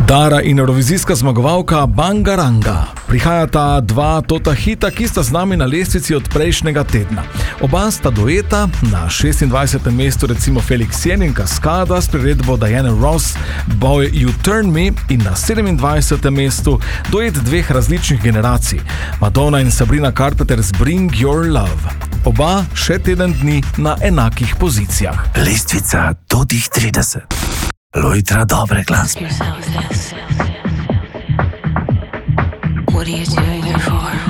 Dara in eurovizijska zmagovalka Bangaranga. Prihajata dva tota hita, ki sta z nami na lestvici od prejšnjega tedna. Oba sta dueta, na 26. mestu recimo Felix Jen in Cascada s priredbo Diana Ross Boy You Turn Me in na 27. mestu duet dveh različnih generacij, Madonna in Sabrina Carpenter's Bring Your Love. Oba še teden dni na enakih pozicijah. Lestvica totih 30. Lojtra dobre glasbe. What are you doing it for?